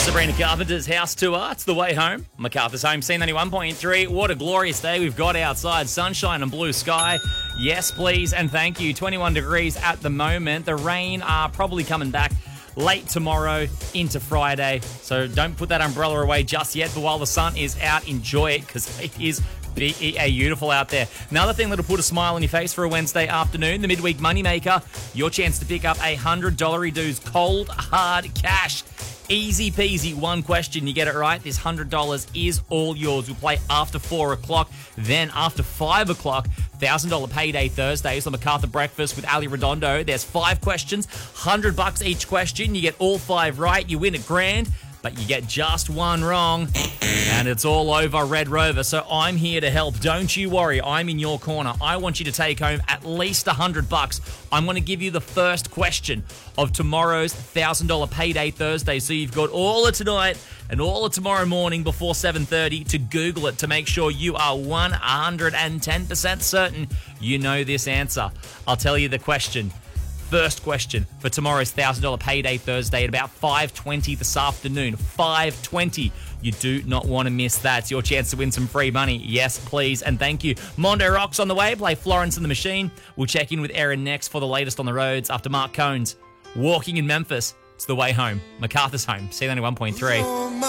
Sabrina Carpenter's house tour. It's the way home. MacArthur's home, C91.3. What a glorious day we've got outside. Sunshine and blue sky. Yes, please, and thank you. 21 degrees at the moment. The rain are probably coming back late tomorrow into Friday. So don't put that umbrella away just yet. But while the sun is out, enjoy it because it is beautiful out there. Another thing that'll put a smile on your face for a Wednesday afternoon, the Midweek Moneymaker. Your chance to pick up $100 dues cold, hard cash. Easy peasy, one question, you get it right. This $100 is all yours. We'll play after 4 o'clock. Then after 5 o'clock, $1,000 payday Thursdays on MacArthur Breakfast with Ali Redondo. There's 5 questions, $100 each question. You get all 5 right, you win a grand, but you get just one wrong, and it's all over Red Rover. So I'm here to help. Don't you worry. I'm in your corner. I want you to take home at least $100. I'm going to give you the first question of tomorrow's $1,000 payday Thursday. So you've got all of tonight and all of tomorrow morning before 7:30 to Google it to make sure you are 110% certain you know this answer. I'll tell you the question. First question for tomorrow's $1,000 payday Thursday at about 5:20 this afternoon. 5:20. You do not want to miss that. It's your chance to win some free money. Yes, please, and thank you. Mondo Rocks on the way. Play Florence and the Machine. We'll check in with Erin next for the latest on the roads after Mark Cones. Walking in Memphis. It's the way home. MacArthur's home. C91.3.